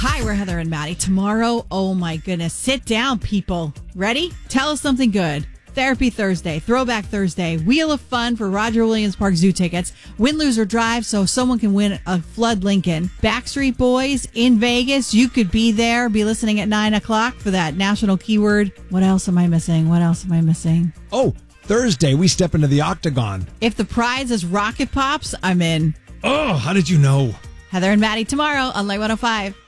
Hi, we're Heather and Maddie. Tomorrow, oh my goodness, sit down, people. Ready? Tell us something good. Therapy Thursday, Throwback Thursday, Wheel of Fun for Roger Williams Park Zoo tickets, Win, Lose, or Drive so someone can win a Flood Lincoln, Backstreet Boys in Vegas. You could be there, be listening at 9 o'clock for that national keyword. What else am I missing? Oh, Thursday, we step into the Octagon. If the prize is Rocket Pops, I'm in. Oh, how did you know? Heather and Maddie tomorrow on Light 105.